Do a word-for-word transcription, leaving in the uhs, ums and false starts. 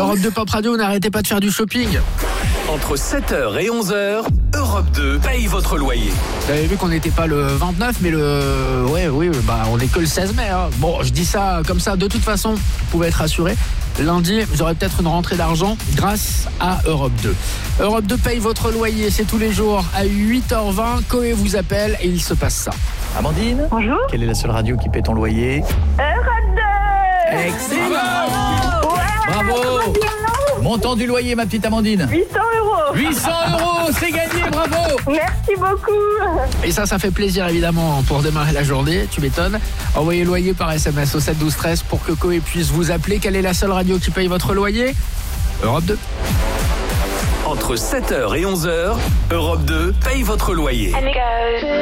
Europe deux Pop Radio, n'arrêtez pas de faire du shopping. Entre sept heures et onze heures, Europe deux paye votre loyer. Vous avez vu qu'on n'était pas le vingt-neuf, mais le... Ouais, oui, bah on est que le seize mai. Hein. Bon, je dis ça comme ça. De toute façon, vous pouvez être rassurés. Lundi, vous aurez peut-être une rentrée d'argent grâce à Europe deux. Europe deux paye votre loyer, c'est tous les jours à huit heures vingt. Coé vous appelle et il se passe ça. Amandine ? Bonjour. Quelle est la seule radio qui paie ton loyer ? Europe deux. Excellent ! Ouais, Bravo ! Montant du loyer, ma petite Amandine. huit cents euros. huit cents euros, c'est gagné, bravo. Merci beaucoup. Et ça, ça fait plaisir évidemment pour démarrer la journée, tu m'étonnes. Envoyez loyer par S M S au sept douze treize pour que Coé puisse vous appeler. Quelle est la seule radio qui paye votre loyer ? Europe deux. Entre sept heures et onze heures, Europe deux paye votre loyer.